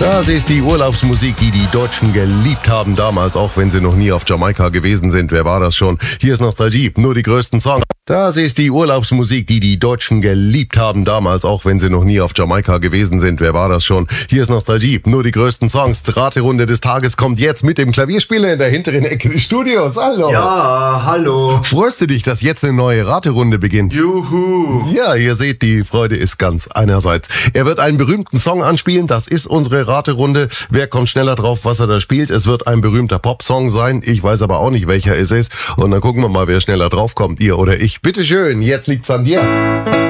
Das ist die Urlaubsmusik, die die Deutschen geliebt haben damals, auch wenn sie noch nie auf Jamaika gewesen sind. Wer war das schon? Hier ist Nostalgie, nur die größten Songs. Das ist die Urlaubsmusik, die die Deutschen geliebt haben damals, auch wenn sie noch nie auf Jamaika gewesen sind. Wer war das schon? Hier ist Nostalgie, nur die größten Songs. Die Raterunde des Tages kommt jetzt mit dem Klavierspieler in der hinteren Ecke des Studios. Hallo. Ja, hallo. Freust du dich, dass jetzt eine neue Raterunde beginnt? Juhu. Ja, ihr seht, die Freude ist ganz einerseits. Er wird einen berühmten Song anspielen, das ist unsere Raterunde. Wer kommt schneller drauf, was er da spielt? Es wird ein berühmter Popsong sein. Ich weiß aber auch nicht, welcher es ist. Und dann gucken wir mal, wer schneller drauf kommt, ihr oder ich. Bitteschön, jetzt liegt's an dir.